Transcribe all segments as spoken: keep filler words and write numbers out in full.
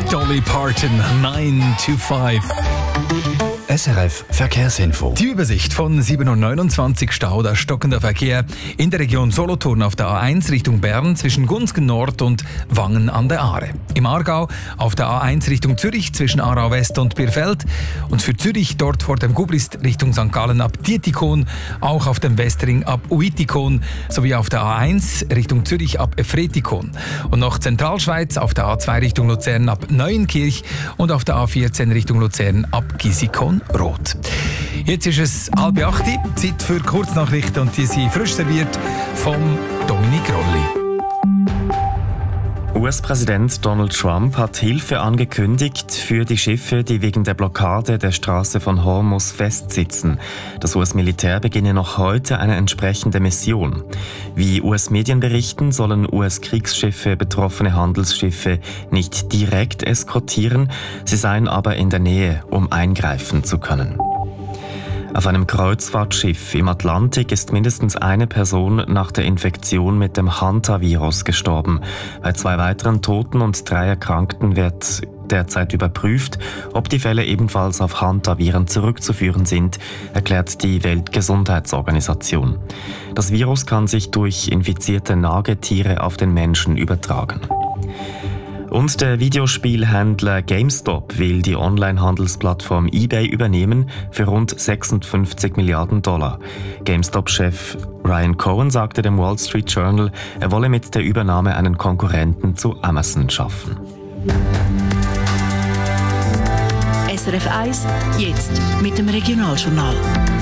Dolly Parton, nine to five. S R F Verkehrsinfo. Die Übersicht von sieben Uhr neunundzwanzig Stau, da stockender Verkehr in der Region Solothurn auf der A eins Richtung Bern zwischen Gunzgen Nord und Wangen an der Aare. Im Aargau auf der A eins Richtung Zürich zwischen Aarau West und Birfeld und für Zürich dort vor dem Gublist Richtung Sankt Gallen ab Dietikon, auch auf dem Westring ab Uitikon sowie auf der A eins Richtung Zürich ab Efretikon. Und noch Zentralschweiz auf der A zwei Richtung Luzern ab Neuenkirch und auf der A vierzehn Richtung Luzern ab Gisikon Rot. Jetzt ist es halb acht, Zeit für Kurznachrichten und die sind frisch serviert vom Dominik Rolli. U S-Präsident Donald Trump hat Hilfe angekündigt für die Schiffe, die wegen der Blockade der Straße von Hormuz festsitzen. Das U S-Militär beginne noch heute eine entsprechende Mission. Wie U S-Medien berichten, sollen U S-Kriegsschiffe betroffene Handelsschiffe nicht direkt eskortieren, sie seien aber in der Nähe, um eingreifen zu können. Auf einem Kreuzfahrtschiff im Atlantik ist mindestens eine Person nach der Infektion mit dem Hantavirus gestorben. Bei zwei weiteren Toten und drei Erkrankten wird derzeit überprüft, ob die Fälle ebenfalls auf Hantaviren zurückzuführen sind, erklärt die Weltgesundheitsorganisation. Das Virus kann sich durch infizierte Nagetiere auf den Menschen übertragen. Und der Videospielhändler GameStop will die Online-Handelsplattform eBay übernehmen für rund sechsundfünfzig Milliarden Dollar. GameStop-Chef Ryan Cohen sagte dem Wall Street Journal, er wolle mit der Übernahme einen Konkurrenten zu Amazon schaffen. S R F eins, jetzt mit dem Regionaljournal.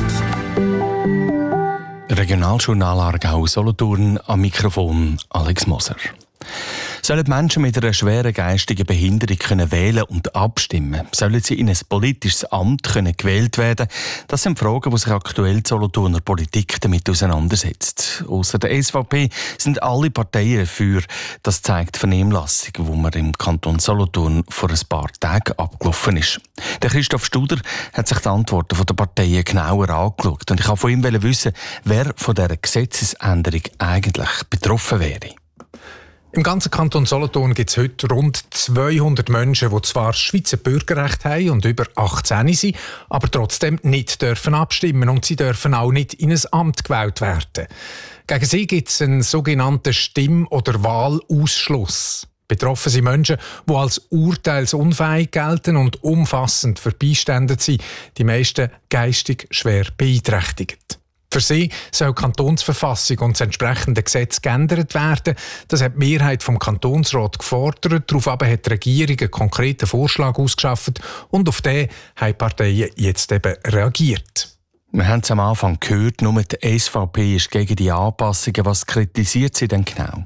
Regionaljournal Aargau Solothurn, am Mikrofon Alex Moser. Sollen Menschen mit einer schweren geistigen Behinderung können wählen und abstimmen? Sollen sie in ein politisches Amt können gewählt werden? Das sind Fragen, die sich aktuell die Solothurner Politik damit auseinandersetzt. Ausser der S V P sind alle Parteien dafür. Das zeigt die Vernehmlassung, die man im Kanton Solothurn vor ein paar Tagen abgelaufen ist. Der Christoph Studer hat sich die Antworten der Parteien genauer angeschaut. Und ich wollte von ihm wissen, wer von dieser Gesetzesänderung eigentlich betroffen wäre. Im ganzen Kanton Solothurn gibt es heute rund zweihundert Menschen, die zwar Schweizer Bürgerrecht haben und über achtzehn sind, aber trotzdem nicht dürfen abstimmen und sie dürfen auch nicht in ein Amt gewählt werden. Gegen sie gibt es einen sogenannten Stimm- oder Wahlausschluss. Betroffen sind Menschen, die als urteilsunfähig gelten und umfassend verbeiständert sind, die meisten geistig schwer beeinträchtigt. Für sie soll die Kantonsverfassung und das entsprechende Gesetz geändert werden. Das hat die Mehrheit vom Kantonsrat gefordert. Daraufhin hat die Regierung einen konkreten Vorschlag ausgeschafft und auf den haben die Parteien jetzt eben reagiert. Wir haben es am Anfang gehört, nur die S V P ist gegen die Anpassungen. Was kritisiert sie denn genau?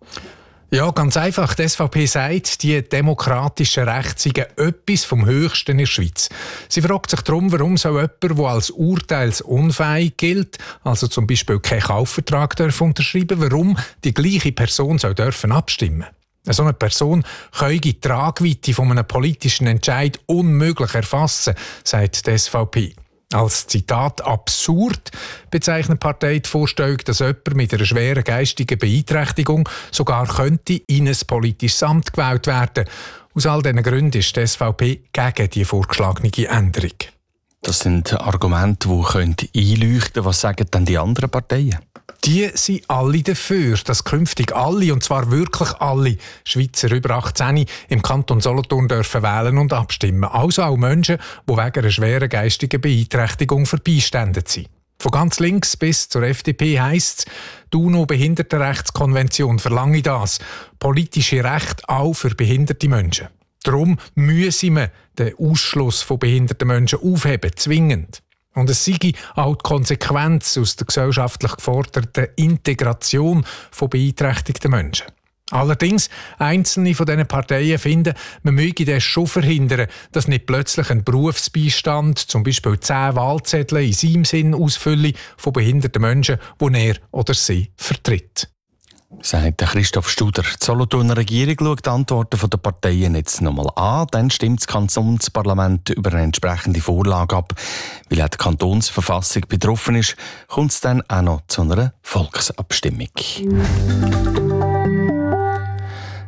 Ja, ganz einfach. Die S V P sagt, die demokratischen Rechte seien etwas vom Höchsten in der Schweiz. Sie fragt sich darum, warum soll jemand, der als urteilsunfähig gilt, also zum Beispiel keinen Kaufvertrag unterschreiben darf, warum die gleiche Person soll dürfen abstimmen. So eine Person könne die Tragweite von einem politischen Entscheid unmöglich erfassen, sagt die S V P. Als Zitat absurd bezeichnet die Partei die Vorstellung, dass jemand mit einer schweren geistigen Beeinträchtigung sogar könnte in ein politisches Amt gewählt werden. Aus all diesen Gründen ist die S V P gegen die vorgeschlagene Änderung. Das sind Argumente, die einleuchten können. Was sagen denn die anderen Parteien? Die sind alle dafür, dass künftig alle, und zwar wirklich alle Schweizer über achtzehn im Kanton Solothurn dürfen wählen und abstimmen. Also auch Menschen, die wegen einer schweren geistigen Beeinträchtigung verbeiständert sind. Von ganz links bis zur F D P heisst es, die UNO-Behindertenrechtskonvention verlange das. Politische Rechte auch für behinderte Menschen. Darum müssen wir den Ausschluss von behinderten Menschen aufheben, zwingend. Und es sei auch die Konsequenz aus der gesellschaftlich geforderten Integration von beeinträchtigten Menschen. Allerdings, einzelne von diesen Parteien finden, man möge das schon verhindern, dass nicht plötzlich ein Berufsbeistand, zum Beispiel zehn Wahlzettel in seinem Sinn ausfüllen von behinderten Menschen, die er oder sie vertritt. Sagt Christoph Studer. Die Solothurner Regierung schaut die Antworten der Parteien jetzt nochmal an. Dann stimmt das Kantonsparlament über eine entsprechende Vorlage ab. Weil auch die Kantonsverfassung betroffen ist, kommt es dann auch noch zu einer Volksabstimmung.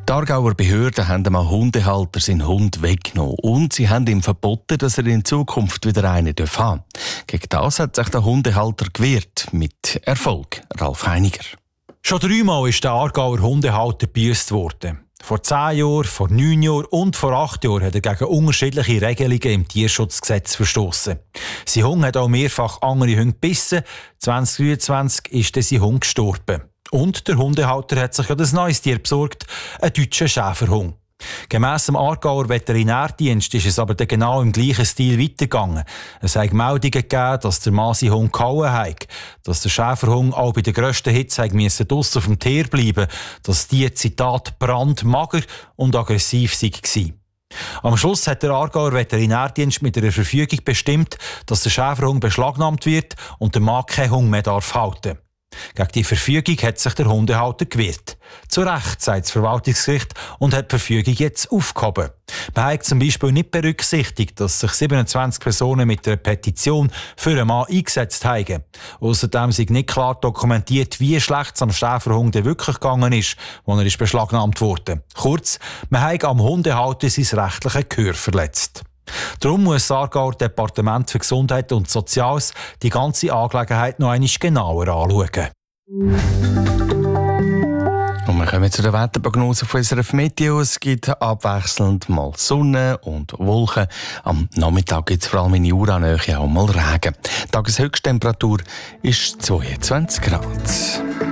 Die Aargauer Behörden haben einem Hundehalter seinen Hund weggenommen und sie haben ihm verboten, dass er in Zukunft wieder einen haben darf. Gegen das hat sich der Hundehalter gewehrt, mit Erfolg. Ralf Heiniger. Schon dreimal ist der Aargauer Hundehalter gebüßt worden. Vor zehn Jahren, vor neun Jahren und vor acht Jahren hat er gegen unterschiedliche Regelungen im Tierschutzgesetz verstoßen. Sein Hund hat auch mehrfach andere Hunde gebissen. zwanzig dreiundzwanzig ist sein Hund gestorben. Und der Hundehalter hat sich ein neues Tier besorgt, einen deutschen Schäferhund. Gemäss dem Aargauer Veterinärdienst ist es aber dann genau im gleichen Stil weitergegangen. Es hat Meldungen gegeben, dass der Mann seinen Hund gehauen hat, dass der Schäferhund auch bei der grössten Hitze draussen auf dem Tier bleiben, dass die, Zitat, brandmager und aggressiv war. Am Schluss hat der Aargauer Veterinärdienst mit einer Verfügung bestimmt, dass der Schäferhund beschlagnahmt wird und der Mann keinen Hund mehr darf halten. Gegen die Verfügung hat sich der Hundehalter gewehrt. Zu Recht, sagt das Verwaltungsgericht, und hat die Verfügung jetzt aufgehoben. Man hat zum Beispiel nicht berücksichtigt, dass sich siebenundzwanzig Personen mit einer Petition für einen Mann eingesetzt haben. Außerdem sei nicht klar dokumentiert, wie schlecht es am Schäferhund wirklich gegangen ist, als er ist beschlagnahmt wurde. Kurz, man hat am Hundehalter sein rechtliches Gehör verletzt. Darum muss das Aargauer Departement für Gesundheit und Soziales die ganze Angelegenheit noch einmal genauer anschauen. Und wir kommen zu der Wetterprognose von unserer Meteo. Es gibt abwechselnd mal Sonne und Wolken. Am Nachmittag gibt es vor allem in Juranähe auch mal Regen. Die Tageshöchsttemperatur ist zweiundzwanzig Grad.